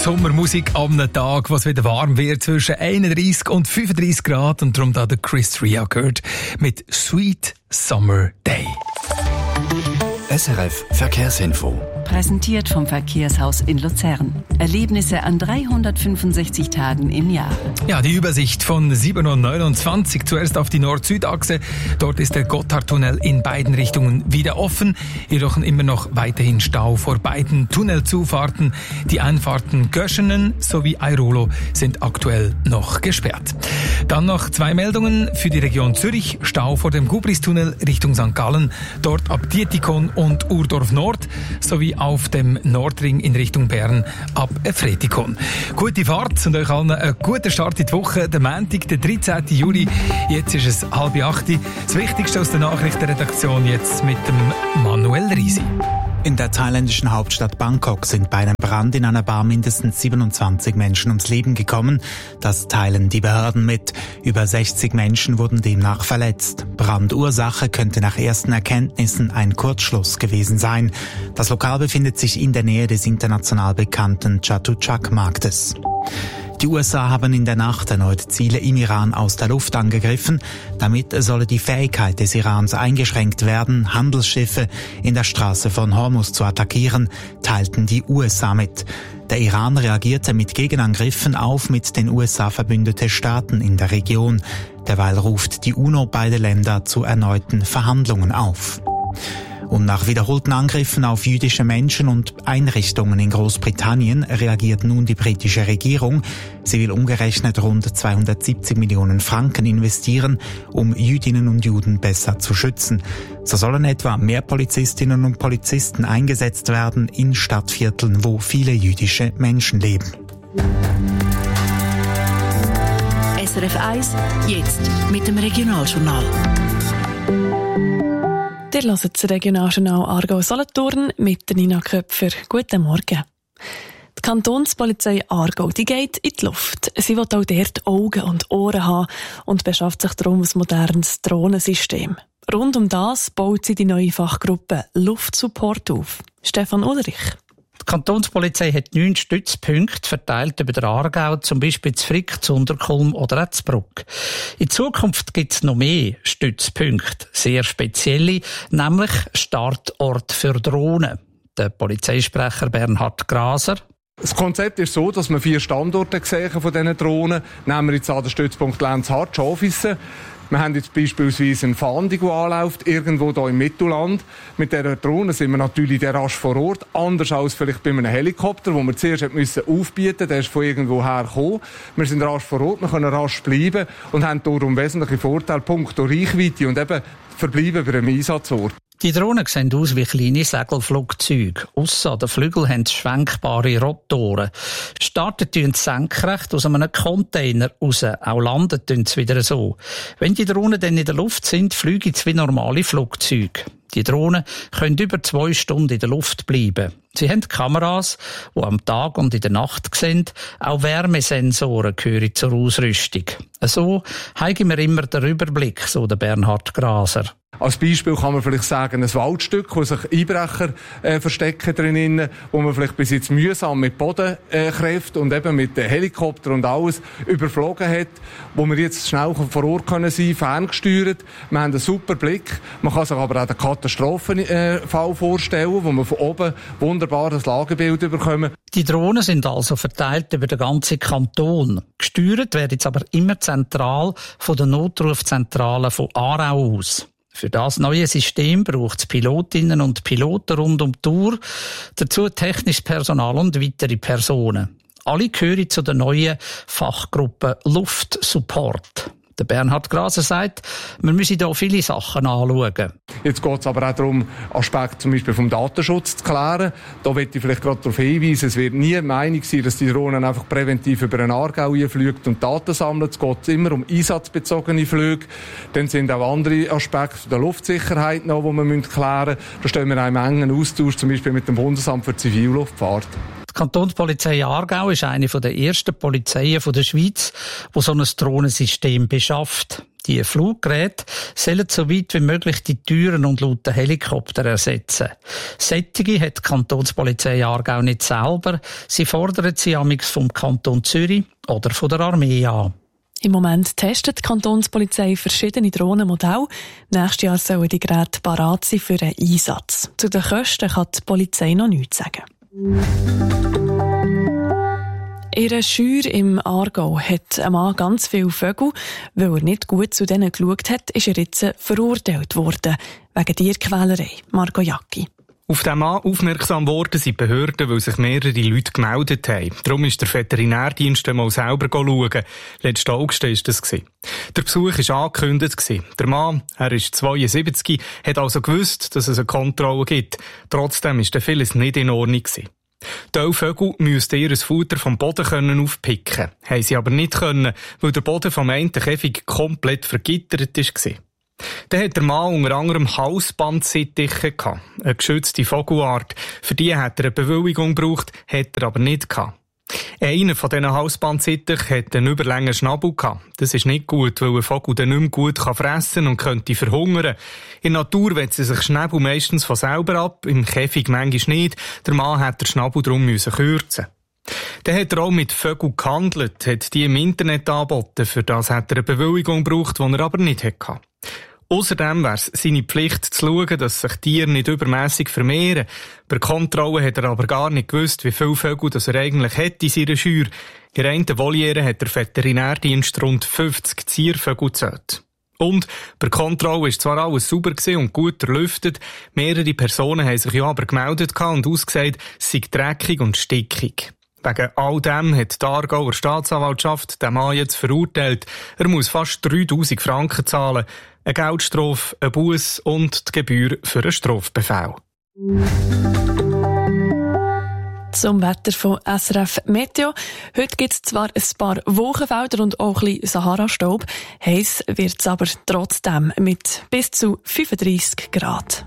Sommermusik am Tag, was wieder warm wird, zwischen 31 und 35 Grad. Und darum da der Chris Rea gehört mit Sweet Summer Day. SRF Verkehrsinfo. Präsentiert vom Verkehrshaus in Luzern. Erlebnisse an 365 Tagen im Jahr. Ja, die Übersicht von 7.29 Uhr. Zuerst auf die Nord-Süd-Achse. Dort ist der Gotthardtunnel in beiden Richtungen wieder offen. Jedoch immer noch weiterhin Stau vor beiden Tunnelzufahrten. Die Einfahrten Göschenen sowie Airolo sind aktuell noch gesperrt. Dann noch 2 Meldungen für die Region Zürich. Stau vor dem Gubristunnel Richtung St. Gallen. Dort ab Dietikon und Urdorf Nord. Sowie auf dem Nordring in Richtung Bern ab Fretikon. Gute Fahrt und euch allen einen guten Start in die Woche. Der Montag, der 13. Juli. Jetzt ist es 7:30. Das Wichtigste aus der Nachrichtenredaktion jetzt mit dem Manuel Risi. In der thailändischen Hauptstadt Bangkok sind bei einem Brand in einer Bar mindestens 27 Menschen ums Leben gekommen. Das teilen die Behörden mit. Über 60 Menschen wurden demnach verletzt. Brandursache könnte nach ersten Erkenntnissen ein Kurzschluss gewesen sein. Das Lokal befindet sich in der Nähe des international bekannten Chatuchak-Marktes. Die USA haben in der Nacht erneut Ziele im Iran aus der Luft angegriffen. Damit solle die Fähigkeit des Irans eingeschränkt werden, Handelsschiffe in der Straße von Hormuz zu attackieren, teilten die USA mit. Der Iran reagierte mit Gegenangriffen auf mit den USA verbündete Staaten in der Region. Derweil ruft die UNO beide Länder zu erneuten Verhandlungen auf. Und nach wiederholten Angriffen auf jüdische Menschen und Einrichtungen in Großbritannien reagiert nun die britische Regierung. Sie will umgerechnet rund 270 Millionen Franken investieren, um Jüdinnen und Juden besser zu schützen. So sollen etwa mehr Polizistinnen und Polizisten eingesetzt werden in Stadtvierteln, wo viele jüdische Menschen leben. SRF 1, jetzt mit dem Regionaljournal. Ihr hört das Regionaljournal Aargau-Solothurn mit Nina Köpfer. Guten Morgen. Die Kantonspolizei Aargau, die geht in die Luft. Sie will auch dort Augen und Ohren haben und beschafft sich darum ein modernes Drohnensystem. Rund um das baut sie die neue Fachgruppe Luftsupport auf. Stefan Ulrich. Die Kantonspolizei hat 9 Stützpunkte verteilt über den Aargau, zum Beispiel zu Frick, zu Unterkulm oder auch zu Bruck. In Zukunft gibt es noch mehr Stützpunkte, sehr spezielle, nämlich Startort für Drohnen. Der Polizeisprecher Bernhard Graser. Das Konzept ist so, dass wir 4 Standorte sehen von diesen Drohnen. Nehmen wir jetzt an den Stützpunkt Lenzhardt, Schafisse. Wir haben jetzt beispielsweise eine Fahndung, die anläuft, irgendwo hier im Mittelland. Mit dieser Drohne sind wir natürlich rasch vor Ort. Anders als vielleicht bei einem Helikopter, wo wir zuerst aufbieten mussten. Der ist von irgendwo her gekommen. Wir sind rasch vor Ort, wir können rasch bleiben und haben darum wesentliche Vorteile, punkto Reichweite und eben verbleiben bei einem Einsatzort. Die Drohnen sehen aus wie kleine Segelflugzeuge. Ausser an den Flügeln haben sie schwenkbare Rotoren. Starten tun sie senkrecht aus einem Container raus. Auch landen tun sie wieder so. Wenn die Drohnen dann in der Luft sind, fliegen sie wie normale Flugzeuge. Die Drohnen können über 2 Stunden in der Luft bleiben. Sie haben Kameras, die am Tag und in der Nacht sehen. Auch Wärmesensoren gehören zur Ausrüstung. So haben wir immer den Überblick, so der Bernhard Graser. Als Beispiel kann man vielleicht sagen, ein Waldstück, wo sich Einbrecher verstecken drinnen, wo man vielleicht bis jetzt mühsam mit Bodenkräften und eben mit Helikopter und alles überflogen hat, wo wir jetzt schnell vor Ort können sein, ferngesteuert. Wir haben einen super Blick. Man kann sich aber auch den Katastrophenfall vorstellen, wo man von oben wunderbar das Lagebild bekommen. Die Drohnen sind also verteilt über den ganzen Kanton. Gesteuert werden sie aber immer zentral von der Notrufzentrale von Aarau aus. Für das neue System braucht es Pilotinnen und Piloten rund um die Tour, dazu technisches Personal und weitere Personen. Alle gehören zu der neuen Fachgruppe Luftsupport. Der Bernhard Graser sagt, wir müssen hier viele Sachen anschauen. Jetzt geht es aber auch darum, Aspekte zum Beispiel vom Datenschutz zu klären. Da möchte ich vielleicht gerade darauf hinweisen, es wird nie eine Meinung sein, dass die Drohnen einfach präventiv über den Aargau fliegt und Daten sammelt. Es geht immer um einsatzbezogene Flüge. Dann sind auch andere Aspekte der Luftsicherheit noch, die wir klären müssen. Da stehen wir in einem engen Austausch, zum Beispiel mit dem Bundesamt für Zivilluftfahrt. Die Kantonspolizei Aargau ist eine der ersten Polizeien der Schweiz, die so ein Drohnensystem beschafft. Die Fluggeräte sollen so weit wie möglich die teuren und lauten Helikopter ersetzen. Solche hat die Kantonspolizei Aargau nicht selber. Sie fordern sie amigs vom Kanton Zürich oder von der Armee an. Im Moment testet die Kantonspolizei verschiedene Drohnenmodelle. Nächstes Jahr sollen die Geräte parat sein für einen Einsatz. Zu den Kosten kann die Polizei noch nichts sagen. In einer Scheuer im Aargau hat ein Mann ganz viele Vögel. Weil er nicht gut zu denen geschaut hat, ist er jetzt verurteilt worden. Wegen Tierquälerei. Marco Jacki. Auf diesen Mann aufmerksam geworden sind die Behörden, weil sich mehrere Leute gemeldet haben. Darum ist der Veterinärdienst mal selber schauen. Letzten August war das. Der Besuch war angekündigt. Der Mann, er ist 72, hat also gewusst, dass es eine Kontrolle gibt. Trotzdem war vieles nicht in Ordnung. Die Vögel müssten ihr Futter vom Boden aufpicken. Haben sie aber nicht können, weil der Boden vom einen Käfig komplett vergittert war. Dann hat der Mann unter anderem Halsbandsittiche gehabt, eine geschützte Vogelart. Für die hat er eine Bewilligung gebraucht, hat er aber nicht gehabt. Einer von diesen Halsbandsittichen hat einen überlängen Schnabel gehabt. Das ist nicht gut, weil ein Vogel dann nicht mehr gut fressen kann und könnte verhungern. In der Natur wetzt sich Schnabel meistens von selber ab, im Käfig manchmal nicht. Der Mann hat den Schnabel darum kürzen. Dann hat er auch mit Vögeln gehandelt, hat die im Internet angeboten. Für das hat er eine Bewilligung gebraucht, die er aber nicht hatte. Außerdem wäre es seine Pflicht zu schauen, dass sich Tiere nicht übermässig vermehren. Bei Kontrolle hat er aber gar nicht gewusst, wie viele Vögel er eigentlich hat in seiner Scheuer. In der einen Voliere hat der Veterinärdienst rund 50 Ziervögel gezählt. Und bei Kontrolle war zwar alles sauber und gut erlüftet, mehrere Personen haben sich ja aber gemeldet und ausgesagt, es sei dreckig und stickig. Wegen all dem hat die Aargauer Staatsanwaltschaft den Mann jetzt verurteilt. Er muss fast 3000 Franken zahlen. Eine Geldstrafe, ein Buß und die Gebühr für einen Strafbefehl. Zum Wetter von SRF Meteo. Heute gibt es zwar ein paar Wolkenfelder und auch ein bisschen Sahara-Staub. Heiß wird es aber trotzdem mit bis zu 35 Grad.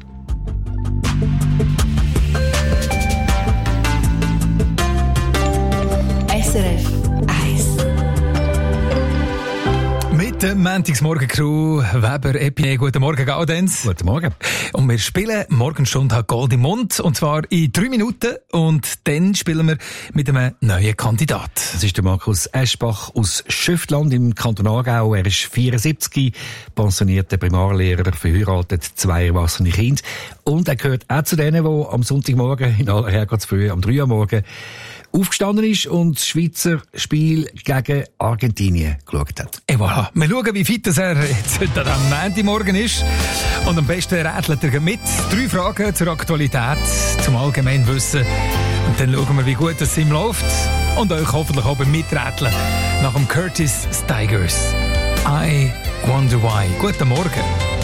SRF 1. Mit der Montagsmorgen-Crew Weber, Epine. Guten Morgen, Gaudenz. Guten Morgen. Und wir spielen Morgenstunde Gold im Mund. Und zwar in 3 Minuten. Und dann spielen wir mit einem neuen Kandidat. Das ist der Markus Eschbach aus Schöftland im Kanton Aargau. Er ist 74, pensionierter Primarlehrer, verheiratet, 2 erwachsene Kinder. Und er gehört auch zu denen, die am Sonntagmorgen in aller Herrgottsfrühe, am 3 Uhr morgen aufgestanden ist und das Schweizer Spiel gegen Argentinien geschaut hat. Et voilà. Wir schauen, wie fit er jetzt am Montagmorgen ist. Und am besten rätselt er mit. 3 Fragen zur Aktualität, zum Allgemeinwissen. Und dann schauen wir, wie gut es ihm läuft. Und euch hoffentlich auch beim Miträtseln nach dem Curtis Stigers. I Wonder Why. Guten Morgen.